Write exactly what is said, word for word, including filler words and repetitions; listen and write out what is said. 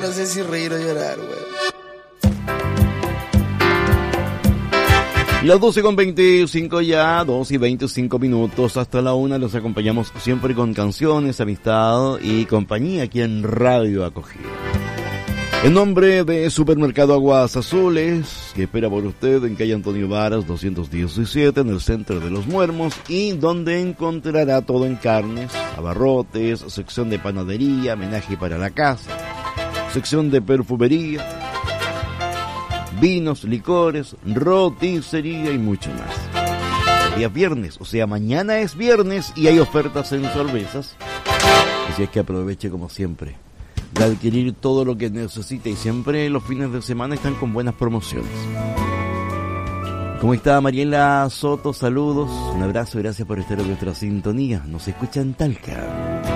no sé si reír o llorar, güey. Las doce con veinticinco ya, dos y veinticinco minutos hasta la una, los acompañamos siempre con canciones, amistad y compañía aquí en Radio Acogida. En nombre de Supermercado Aguas Azules, que espera por usted en calle Antonio Varas doscientos diecisiete, en el centro de Los Muermos, y donde encontrará todo en carnes, abarrotes, sección de panadería, menaje para la casa, sección de perfumería, vinos, licores, roticería y mucho más. El día es viernes, o sea, mañana es viernes y hay ofertas en cervezas. Así es que aproveche como siempre de adquirir todo lo que necesite, y siempre los fines de semana están con buenas promociones. ¿Cómo está Mariela Soto? Saludos, un abrazo y gracias por estar en nuestra sintonía. Nos escucha en Talca.